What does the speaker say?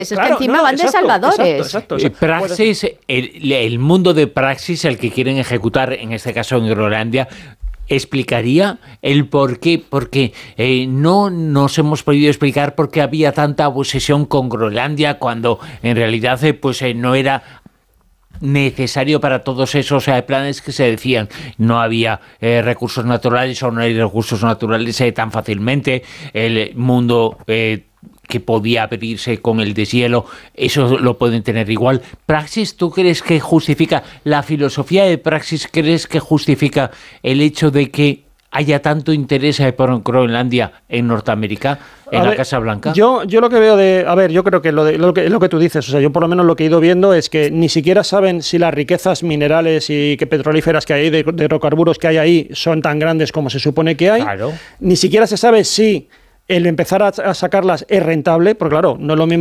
Es que encima van de salvadores. Exacto. Praxis, el mundo de Praxis, el que quieren ejecutar, en este caso en Groenlandia, ¿explicaría el por qué? Porque no nos hemos podido explicar por qué había tanta obsesión con Groenlandia cuando en realidad no era necesario para todos esos planes que se decían. No había recursos naturales, o no hay recursos naturales tan fácilmente. El mundo que podía abrirse con el deshielo, eso lo pueden tener igual. Praxis, ¿tú crees que justifica la filosofía de Praxis? ¿Crees que justifica el hecho de que haya tanto interés por Groenlandia en Norteamérica, en la Casa Blanca? Yo lo que veo yo creo que lo que tú dices, o sea, yo por lo menos lo que he ido viendo es que ni siquiera saben si las riquezas minerales y que petrolíferas que hay, de hidrocarburos que hay ahí, son tan grandes como se supone que hay. Claro. Ni siquiera se sabe si el empezar a sacarlas es rentable, porque claro, no es lo mismo